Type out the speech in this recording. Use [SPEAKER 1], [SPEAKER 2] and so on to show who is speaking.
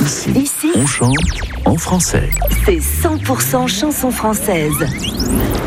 [SPEAKER 1] Ici, on chante en français.
[SPEAKER 2] C'est 100% chanson française.